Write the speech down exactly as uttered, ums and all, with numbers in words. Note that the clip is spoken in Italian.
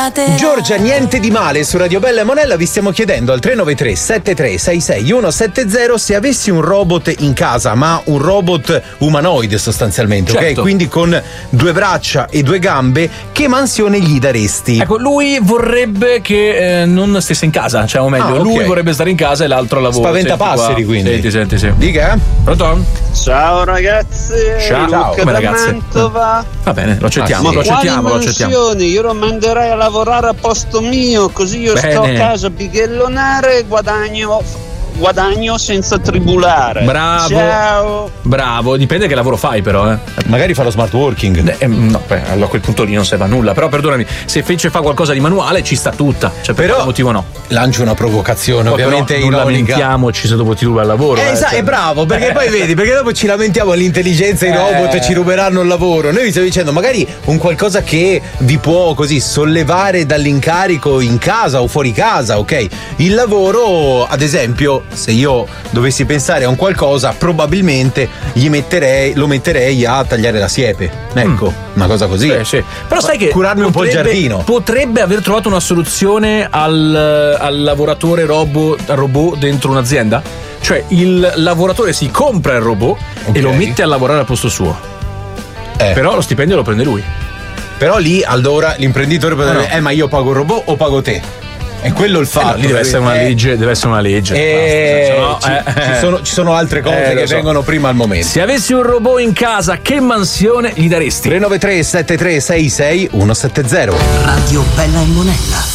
Giorgia, niente di male su Radio Bella e Monella. Vi stiamo chiedendo al tre nove tre sette tre sei sei uno sette zero se avessi un robot in casa, ma un robot umanoide sostanzialmente, certo. ok? Quindi con due braccia e due gambe, che mansione gli daresti? Ecco, lui vorrebbe che eh, non stesse in casa, cioè o meglio, Ah, okay. lui vorrebbe stare in casa e l'altro lavora. Spaventapasseri, quindi. Senti, senti, sì. Dica? Pronto? Ciao ragazzi, Ciao. Luca Come da ragazzi? Mantova. Va bene, lo accettiamo, Ah, sì. lo accettiamo, lo Quali accettiamo. mansioni? Io lo manderei a lavorare a posto mio, così io Bene. sto a casa a bighellonare e guadagno, guadagno senza tribulare. Bravo. Ciao. Bravo, dipende che lavoro fai però, eh. Magari fa lo smart working. Eh, no, beh, allora a quel punto lì non serve a nulla. Però perdonami, se invece fa qualcosa di manuale ci sta tutta. Cioè, per Però- quale motivo no? Lancio una provocazione, Poi ovviamente però non ironica. lamentiamoci se dopo ti ruba il lavoro. Eh, eh, sa- cioè. è bravo, perché poi vedi, perché dopo ci lamentiamo all'intelligenza, i Eh. robot ci ruberanno il lavoro. Noi vi stiamo dicendo magari un qualcosa che vi può così sollevare dall'incarico in casa o fuori casa, ok? Il lavoro, ad esempio, se io dovessi pensare a un qualcosa, probabilmente gli metterei, lo metterei a tagliare la siepe. Ecco, una cosa così. Sì, sì. Però sai che curarmi un po' il potrebbe- giardino. Potrebbe aver trovato una soluzione al, al lavoratore robot, robot dentro un'azienda? Cioè il lavoratore si compra il robot Ok. e lo mette a lavorare al posto suo. Eh. Però lo stipendio lo prende lui. Però lì allora l'imprenditore potrebbe no. dire, eh ma io pago il robot o pago te? È quello il Eh, fatto. no, lì deve essere una Eh, legge, deve essere una legge. Eh, Basta, se no, ci, eh, ci sono, ci sono altre cose Eh, lo che so. vengono prima al momento. Se avessi un robot in casa, che mansione gli daresti? tre nove tre sette tre sei sei uno sette zero Radio Bella e Monella.